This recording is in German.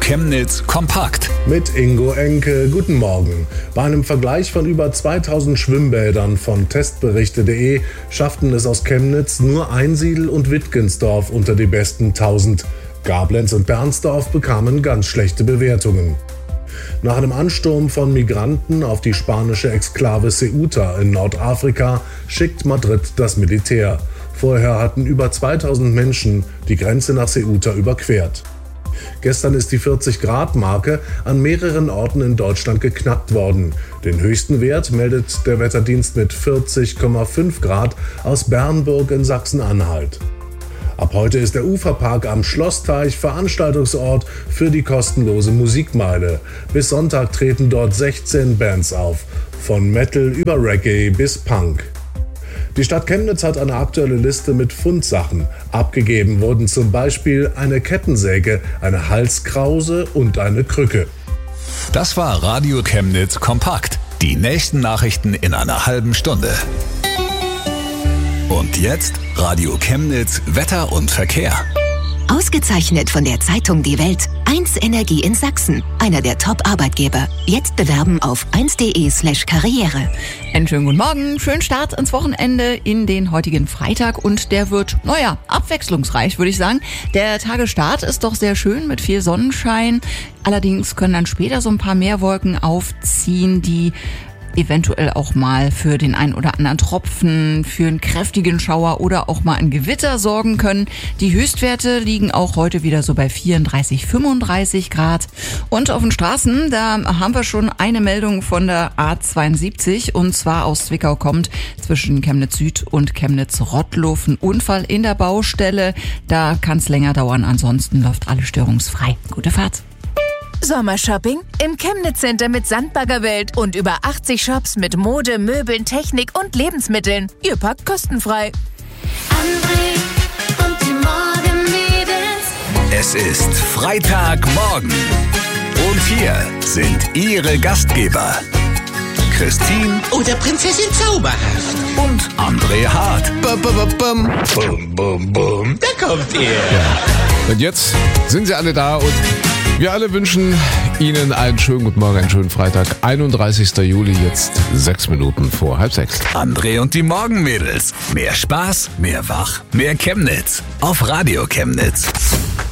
Chemnitz kompakt. Mit Ingo Enke, guten Morgen. Bei einem Vergleich von über 2000 Schwimmbädern von testberichte.de schafften es aus Chemnitz nur Einsiedl und Wittgensdorf unter die besten 1000. Gablenz und Bernsdorf bekamen ganz schlechte Bewertungen. Nach einem Ansturm von Migranten auf die spanische Exklave Ceuta in Nordafrika schickt Madrid das Militär. Vorher hatten über 2000 Menschen die Grenze nach Ceuta überquert. Gestern ist die 40-Grad-Marke an mehreren Orten in Deutschland geknackt worden. Den höchsten Wert meldet der Wetterdienst mit 40,5 Grad aus Bernburg in Sachsen-Anhalt. Ab heute ist der Uferpark am Schlossteich Veranstaltungsort für die kostenlose Musikmeile. Bis Sonntag treten dort 16 Bands auf, von Metal über Reggae bis Punk. Die Stadt Chemnitz hat eine aktuelle Liste mit Fundsachen. Abgegeben wurden zum Beispiel eine Kettensäge, eine Halskrause und eine Krücke. Das war Radio Chemnitz kompakt. Die nächsten Nachrichten in einer halben Stunde. Und jetzt Radio Chemnitz Wetter und Verkehr. Ausgezeichnet von der Zeitung Die Welt. 1 Energie in Sachsen. Einer der Top-Arbeitgeber. Jetzt bewerben auf 1.de/Karriere. Einen schönen guten Morgen. Schönen Start ins Wochenende in den heutigen Freitag. Und der wird, abwechslungsreich, würde ich sagen. Der Tagesstart ist doch sehr schön mit viel Sonnenschein. Allerdings können dann später so ein paar Meerwolken aufziehen, die eventuell auch mal für den einen oder anderen Tropfen, für einen kräftigen Schauer oder auch mal ein Gewitter sorgen können. Die Höchstwerte liegen auch heute wieder so bei 34, 35 Grad. Und auf den Straßen, da haben wir schon eine Meldung von der A72 und zwar aus Zwickau kommt zwischen Chemnitz Süd und Chemnitz Rottluff ein Unfall in der Baustelle. Da kann es länger dauern, ansonsten läuft alles störungsfrei. Gute Fahrt. Sommershopping im Chemnitz Center mit Sandbaggerwelt und über 80 Shops mit Mode, Möbeln, Technik und Lebensmitteln. Ihr packt kostenfrei. André und die Morgenmädels. Es ist Freitagmorgen. Und hier sind Ihre Gastgeber. Christine oder Prinzessin Zauberhaft und André Hart. Bum, bum, bum. Da kommt er. Ja. Und jetzt sind sie alle da und wir alle wünschen Ihnen einen schönen guten Morgen, einen schönen Freitag, 31. Juli, jetzt 6 Minuten vor 5:30. André und die Morgenmädels. Mehr Spaß, mehr Wach, mehr Chemnitz. Auf Radio Chemnitz.